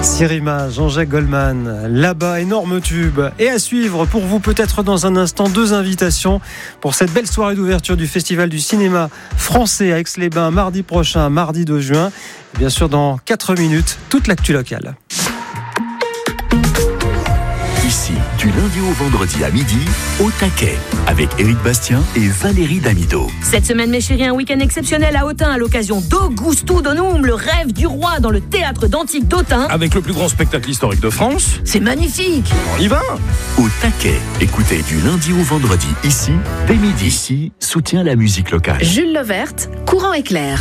Sirima, Jean-Jacques Goldman, là-bas, énorme tube. Et à suivre pour vous peut-être dans un instant 2 invitations pour cette belle soirée d'ouverture du Festival du cinéma français à Aix-les-Bains mardi prochain, mardi 2 juin. Et bien sûr dans 4 minutes, toute l'actu locale. Ici, du lundi au vendredi à midi, au taquet, avec Éric Bastien et Valérie Damido. Cette semaine, mes chéris, un week-end exceptionnel à Autun à l'occasion d'Augusto Donum, le rêve du roi dans le théâtre d'Antique d'Autun. Avec le plus grand spectacle historique de France. C'est magnifique. On y va. Au taquet, écoutez du lundi au vendredi, ici, dès midi. Ici, soutient la musique locale. Jules Levert, Courant Éclair.